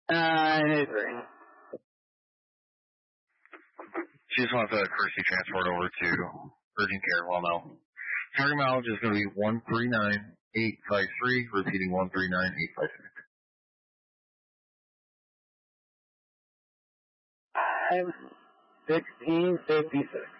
It is ring. She just wants a courtesy transport over to urgent care. Well, no. Target mileage is going to be 139,853, repeating 139,853. 1656.